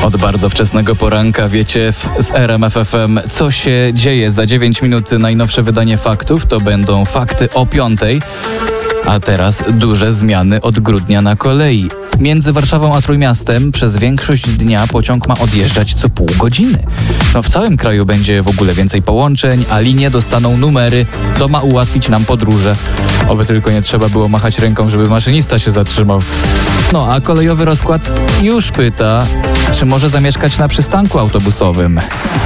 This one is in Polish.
Od bardzo wczesnego poranka wiecie z RMF FM, co się dzieje. Za 9 minut najnowsze wydanie faktów, to będą fakty o 5:00. A teraz duże zmiany od grudnia na kolei. Między Warszawą a Trójmiastem przez większość dnia pociąg ma odjeżdżać co pół godziny. W całym kraju będzie w ogóle więcej połączeń, a linie dostaną numery. To ma ułatwić nam podróże. Oby tylko nie trzeba było machać ręką, żeby maszynista się zatrzymał. A kolejowy rozkład już pyta, czy może zamieszkać na przystanku autobusowym.